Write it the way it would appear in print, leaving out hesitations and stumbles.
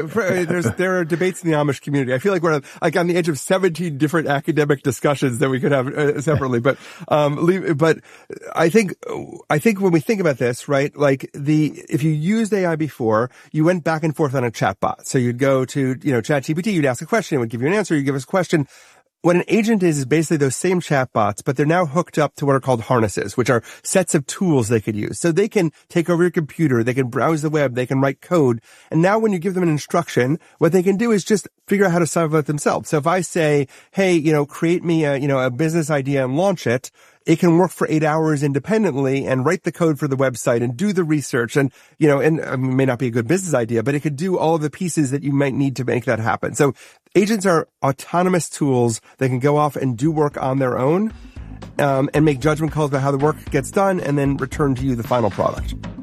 There are debates in the Amish community. I feel like we're like on the edge of 17 different academic discussions that we could have separately. But I think when we think about this, right, like if you used AI before, you went back and forth on a chatbot. So you'd go to, ChatGPT, you'd ask a question, it would give you an answer, you'd give us a question. What an agent is basically those same chatbots, but they're now hooked up to what are called harnesses, which are sets of tools they could use. So they can take over your computer, they can browse the web, they can write code. And now when you give them an instruction, what they can do is just figure out how to solve it themselves. So if I say, hey, create me a business idea and launch it, it can work for 8 hours independently and write the code for the website and do the research. And, it may not be a good business idea, but it could do all of the pieces that you might need to make that happen. So agents are autonomous tools that can go off and do work on their own, and make judgment calls about how the work gets done and then return to you the final product.